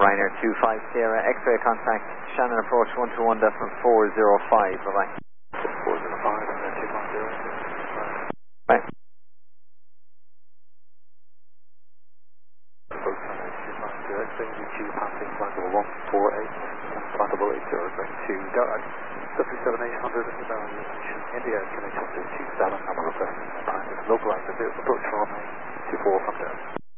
Ryanair 25 Sierra, X-ray contact, Shannon approach 121.405, bye-bye. 405 and then 250. Bye. Approach 250, XAGQ passing flight level 148, flight level 80, going to direct. 77800 in the value, India, Connect 27, number request, practice localizer, approach from 24 from there.